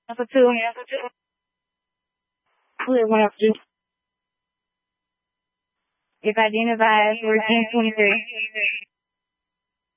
Answer two. Who is one of you? If identified as 1423.